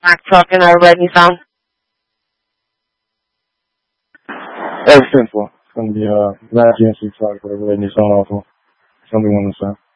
Mack truck and a red Nissan? Very simple. It's going to be a red GMC truck with a red Nissan also. It's going to be one of the same.